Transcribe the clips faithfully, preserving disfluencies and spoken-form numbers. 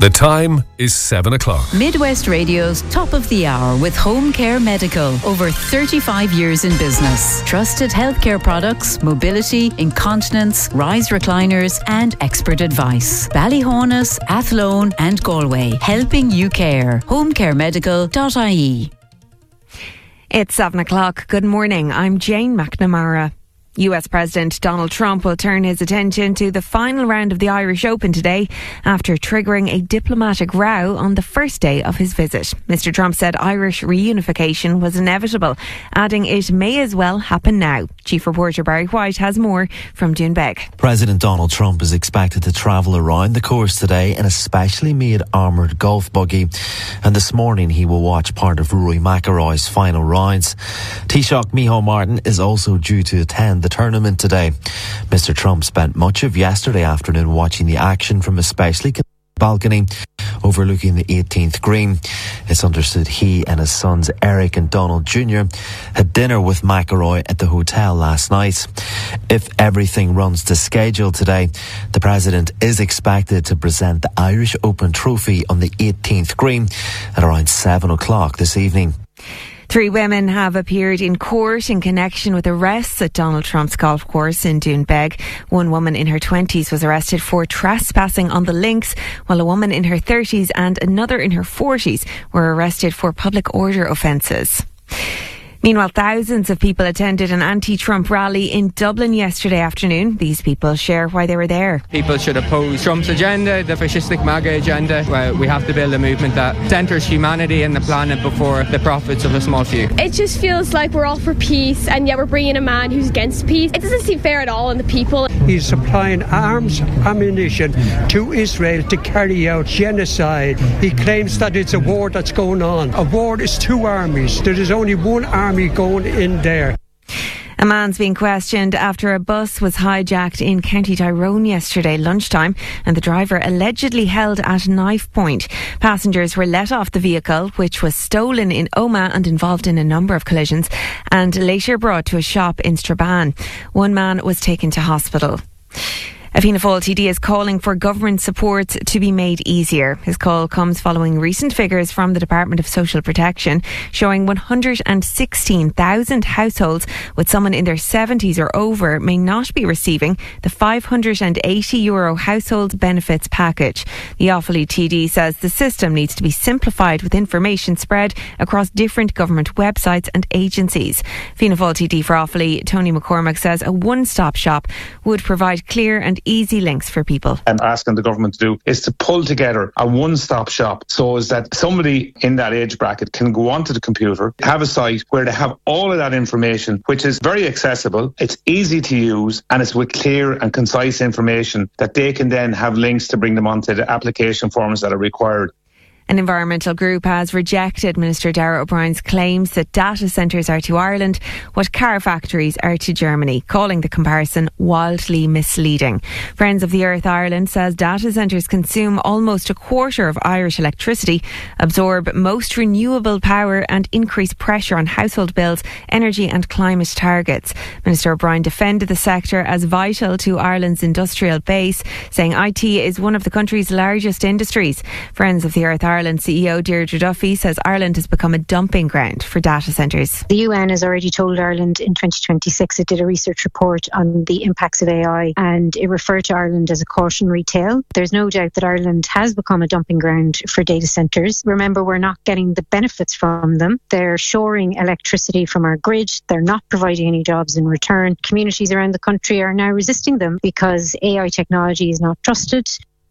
The time is seven o'clock. Midwest Radio's Top of the Hour with Home Care Medical. Over thirty-five years in business. Trusted healthcare products, mobility, incontinence, rise recliners and expert advice. Ballyhonus, Athlone and Galway. Helping you care. home care medical dot I E. It's seven o'clock. Good morning. I'm Jane McNamara. U S President Donald Trump will turn his attention to the final round of the Irish Open today after triggering a diplomatic row on the first day of his visit. Mister Trump said Irish reunification was inevitable, adding it may as well happen now. Chief reporter Barry White has more from Doonbeg. President Donald Trump is expected to travel around the course today in a specially made armoured golf buggy, and this morning he will watch part of Rory McIlroy's final rounds. Taoiseach Micheál Martin is also due to attend the tournament today. Mister Trump spent much of yesterday afternoon watching the action from a specially balcony overlooking the eighteenth green. It's understood he and his sons Eric and Donald Junior had dinner with McIlroy at the hotel last night. If everything runs to schedule today, the President is expected to present the Irish Open trophy on the eighteenth green at around seven o'clock this evening. Three women have appeared in court in connection with arrests at Donald Trump's golf course in Doonbeg. One woman in her twenties was arrested for trespassing on the links, while a woman in her thirties and another in her forties were arrested for public order offences. Meanwhile, thousands of people attended an anti-Trump rally in Dublin yesterday afternoon. These people share why they were there. People should oppose Trump's agenda, the fascistic MAGA agenda. Well, we have to build a movement that centres humanity and the planet before the profits of a small few. It just feels like we're all for peace, and yet we're bringing a man who's against peace. It doesn't seem fair at all on the people. He's supplying arms, ammunition to Israel to carry out genocide. He claims that it's a war that's going on. A war is two armies. There is only one army going in there. A man's being questioned after a bus was hijacked in County Tyrone yesterday lunchtime and the driver allegedly held at knife point. Passengers were let off the vehicle, which was stolen in Omagh and involved in a number of collisions, and later brought to a shop in Strabane. One man was taken to hospital. A Fianna Fáil T D is calling for government support to be made easier. His call comes following recent figures from the Department of Social Protection showing one hundred sixteen thousand households with someone in their seventies or over may not be receiving the five hundred eighty euro household benefits package. The Offaly T D says the system needs to be simplified with information spread across different government websites and agencies. Fianna Fáil T D for Offaly, Tony McCormack, says a one-stop shop would provide clear and easy links for people. And asking the government to do is to pull together a one-stop shop so as that somebody in that age bracket can go onto the computer, have a site where they have all of that information, which is very accessible, it's easy to use, and it's with clear and concise information that they can then have links to bring them onto the application forms that are required. An environmental group has rejected Minister Darragh O'Brien's claims that data centres are to Ireland what car factories are to Germany, calling the comparison wildly misleading. Friends of the Earth Ireland says data centres consume almost a quarter of Irish electricity, absorb most renewable power and increase pressure on household bills, energy and climate targets. Minister O'Brien defended the sector as vital to Ireland's industrial base, saying I T is one of the country's largest industries. Friends of the Earth Ireland Ireland C E O Deirdre Duffy says Ireland has become a dumping ground for data centres. The U N has already told Ireland in twenty twenty-six it did a research report on the impacts of A I and it referred to Ireland as a cautionary tale. There's no doubt that Ireland has become a dumping ground for data centres. Remember, we're not getting the benefits from them. They're shoring electricity from our grid. They're not providing any jobs in return. Communities around the country are now resisting them because A I technology is not trusted.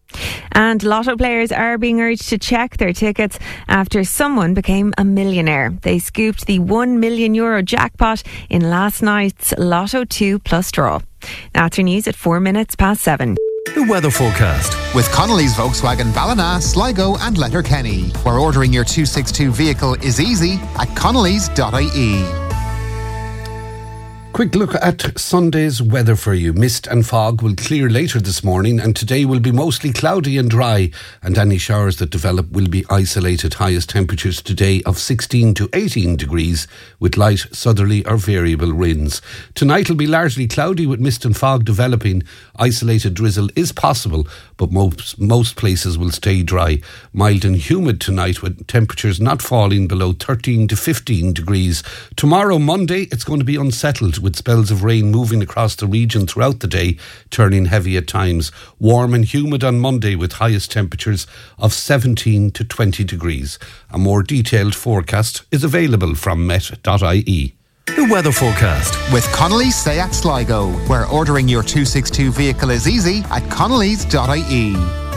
And lotto players are being urged to check their tickets after someone became a millionaire. They scooped the one million euro jackpot in last night's Lotto two Plus draw. That's your news at four minutes past seven. The weather forecast with Connolly's Volkswagen Ballina, Sligo and Letterkenny, where ordering your two sixty-two vehicle is easy at connellys dot I E. quick look at Sunday's weather for you. Mist and fog will clear later this morning, and today will be mostly cloudy and dry, and any showers that develop will be isolated. Highest temperatures today of sixteen to eighteen degrees with light southerly or variable winds. Tonight will be largely cloudy with mist and fog developing. Isolated drizzle is possible, but most, most places will stay dry. Mild and humid tonight with temperatures not falling below thirteen to fifteen degrees. Tomorrow, Monday, it's going to be unsettled with spells of rain moving across the region throughout the day, turning heavy at times. Warm and humid on Monday with highest temperatures of seventeen to twenty degrees. A more detailed forecast is available from met dot I E. The weather forecast with Connolly's Seat Sligo, where ordering your two sixty-two vehicle is easy at connellys dot I E.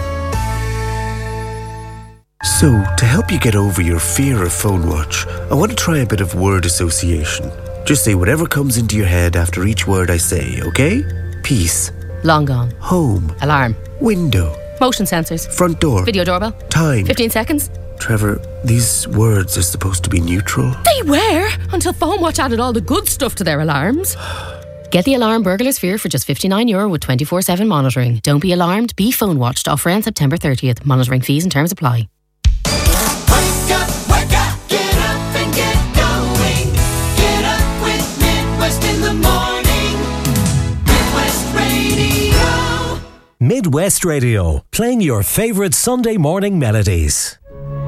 So, to help you get over your fear of phone watch, I want to try a bit of word association. Just say whatever comes into your head after each word I say, okay? Peace. Long gone. Home. Alarm. Window. Motion sensors. Front door. Video doorbell. Time. fifteen seconds. Trevor, these words are supposed to be neutral. They were, until PhoneWatch added all the good stuff to their alarms. Get the alarm Burglar's Fear for just fifty-nine euro with twenty-four seven monitoring. Don't be alarmed, be PhoneWatched. Offer ends September thirtieth. Monitoring fees and terms apply. Wake up, wake up, get up and get going. Get up with Midwest in the morning. Midwest Radio. Midwest Radio, playing your favourite Sunday morning melodies.